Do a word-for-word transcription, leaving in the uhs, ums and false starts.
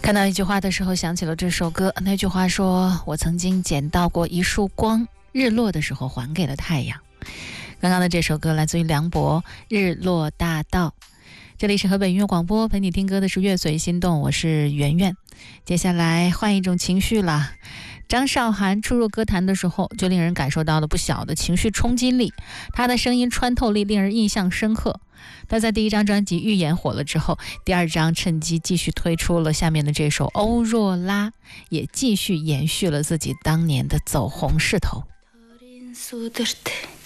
看到一句话的时候想起了这首歌，那句话说，我曾经捡到过一束光，日落的时候还给了太阳。刚刚的这首歌来自于梁博，日落大道。这里是河北音乐广播，陪你听歌的是乐随心动，我是圆圆。接下来换一种情绪了。张韶涵初入歌坛的时候，就令人感受到了不小的情绪冲击力，她的声音穿透力令人印象深刻。她在第一张专辑《预言》火了之后，第二张趁机继续推出了下面的这首《欧若拉》，也继续延续了自己当年的走红势头。